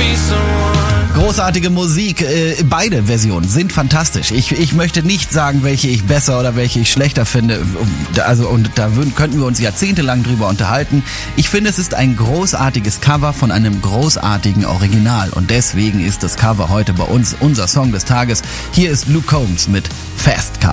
Großartige Musik, beide Versionen sind fantastisch. Ich möchte nicht sagen, welche ich besser oder welche ich schlechter finde. Also, und da könnten wir uns jahrzehntelang drüber unterhalten. Ich finde, es ist ein großartiges Cover von einem großartigen Original. Und deswegen ist das Cover heute bei uns unser Song des Tages. Hier ist Luke Combs mit Fast Car.